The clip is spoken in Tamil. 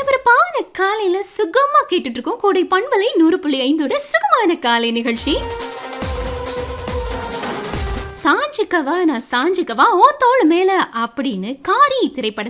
பரபரப்பான காலையில சுகமா கேட்டுட்டு இருக்கோம். கோடை பண்பலை 100.5 சுகமான காலை நிகழ்ச்சி. சாஞ்சுக்கவா நான் சாஞ்சுக்கவா ஓ தோள் மேல அப்படின்னு காரி திரைப்பட